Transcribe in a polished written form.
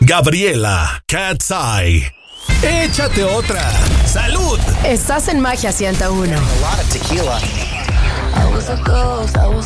Gabriela Katsai. Échate otra. ¡Salud! Estás en Magia 101. A lot of tequila. I was a ghost,